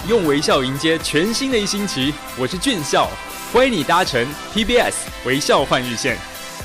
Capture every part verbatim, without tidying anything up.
用微笑迎接全新的一星期。我是俊孝，欢迎你搭乘 T B S 微笑换日线。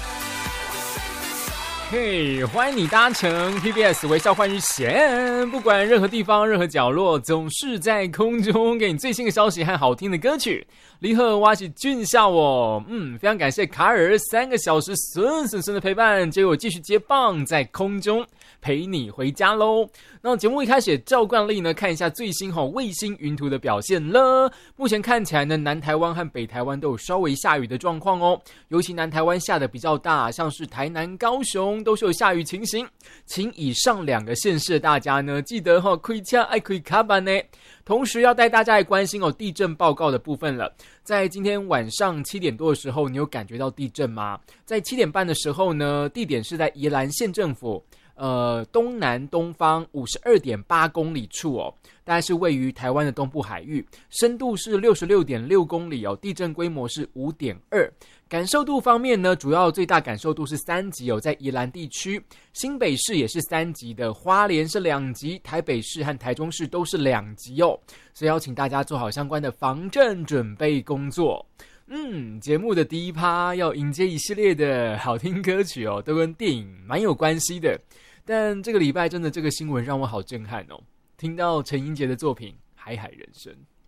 嘿、hey, 欢迎你搭乘 T B S 微笑换日线，不管任何地方任何角落，总是在空中给你最新的消息和好听的歌曲。你好，我是俊孝哦，嗯，非常感谢卡尔三个小时顺顺顺的陪伴，结果我继续接棒在空中陪你回家咯。那节目一开始照惯例呢，看一下最新吼卫星云图的表现了。目前看起来呢，南台湾和北台湾都有稍微下雨的状况哦，尤其南台湾下的比较大，像是台南、高雄都是有下雨情形。请以上两个县市的大家呢，记得吼开车爱开卡板呢。同时要带大家来关心哦地震报告的部分了。在今天晚上七点多的时候，你有感觉到地震吗？在七点半的时候呢，地点是在宜兰县政府呃东南东方五十二点八公里处哦，大概是位于台湾的东部海域，深度是六十六点六公里哦，地震规模是 五点二。感受度方面呢，主要最大感受度是三级哦，在宜兰地区，新北市也是三级的，花莲是两级，台北市和台中市都是两级哦，所以邀请大家做好相关的防震准备工作。嗯，节目的第一趴要迎接一系列的好听歌曲哦，都跟电影蛮有关系的。但这个礼拜真的这个新闻让我好震撼哦，听到陈英杰的作品《海海人生》。